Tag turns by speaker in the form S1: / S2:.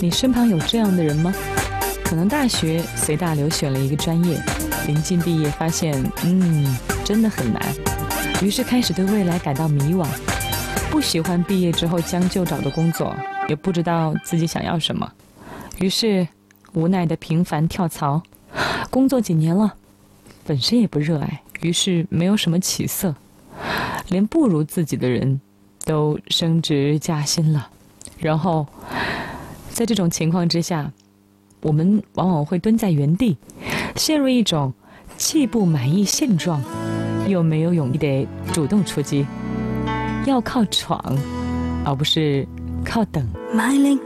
S1: 你身旁有这样的人吗？可能大学随大流选了一个专业，临近毕业发现真的很难，于是开始对未来感到迷惘，不喜欢毕业之后将就找的工作，也不知道自己想要什么，于是无奈的频繁跳槽，工作几年了，本身也不热爱，于是没有什么起色，连不如自己的人都升职加薪了。然后在这种情况之下，我们往往会蹲在原地，陷入一种既不满意现状又没有勇气得主动出击，要靠闯而不是靠等。